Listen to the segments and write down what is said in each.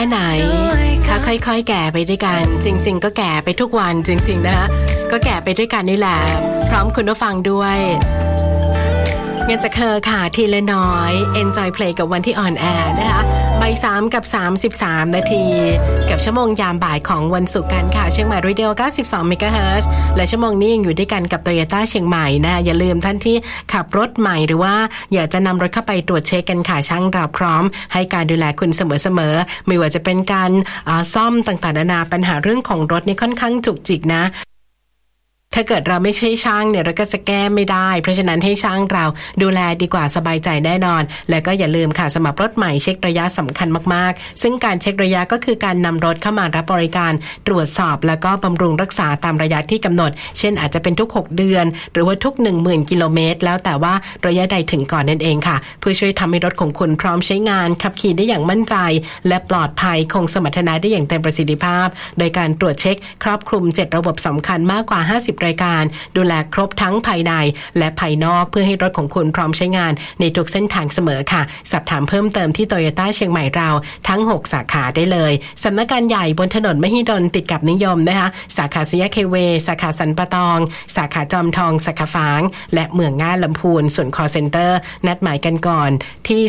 ค่ไหนถ้าค่อยๆแก่ไปด้วยกันจริงๆก็แก่ไปทุกวันจริงๆนะคะก็แก่ไปด้วยกันนี่แหละพร้อมคุณผู้ฟังด้วยเงินจากเธอค่ะทีละน้อย Enjoy Play กับวันที่ออนแอร์นะคะบ่าย3กับ33นาทีกับชั่วโมงยามบ่ายของวันศุกร์กันค่ะเชียงใหม่ Radio 92 MHz และชั่วโมงนี้ยังอยู่ด้วยกันกับ Toyota เชียงใหม่นะอย่าลืมท่านที่ขับรถใหม่หรือว่าอยากจะนำรถเข้าไปตรวจเช็คกันค่ะช่างเราพร้อมให้การดูแลคุณเสมอๆไม่ว่าจะเป็นการซ่อมต่างๆนานาปัญหาเรื่องของรถนี่ค่อนข้างจุกจิกนะถ้าเกิดเราไม่ใช่ช่างเนี่ยเราก็จะแก้ไม่ได้เพราะฉะนั้นให้ช่างเราดูแลดีกว่าสบายใจแน่นอนและก็อย่าลืมค่ะสำหรับรถใหม่เช็คระยะสำคัญมากๆซึ่งการเช็คระยะก็คือการนำรถเข้ามารับบริการตรวจสอบแล้วก็บำรุงรักษาตามระยะที่กำหนดเช่นอาจจะเป็นทุก6เดือนหรือว่าทุก 10,000 กิโลเมตรแล้วแต่ว่าระยะใดถึงก่อนนั่นเองค่ะเพื่อช่วยทำให้รถของคุณพร้อมใช้งานขับขี่ได้อย่างมั่นใจและปลอดภัยคงสมรรถนะได้อย่างเต็มประสิทธิภาพโดยการตรวจเช็คครอบคลุม7ระบบสำคัญมากกว่า50รายการดูแลครบทั้งภายในและภายนอกเพื่อให้รถของคุณพร้อมใช้งานในทุกเส้นทางเสมอค่ะสอบถามเพิ่มเติมที่ Toyota เชียงใหม่เราทั้ง6สาขาได้เลยสำนักงานใหญ่บนถนนมหิดลติดกับนิยมนะคะสาขาสยามเคเวสาขาสันปะตองสาขาจอมทองสาขาฝางและเมืองง่าลำพูนส่วน call center นัดหมายกันก่อนที่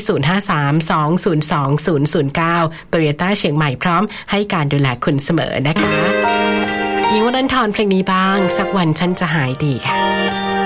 0532020009 Toyota เชียงใหม่พร้อมให้การดูแลคุณเสมอนะคะอิงค์ วรันธรเพลงนี้บ้างสักวันฉันจะหายดีค่ะ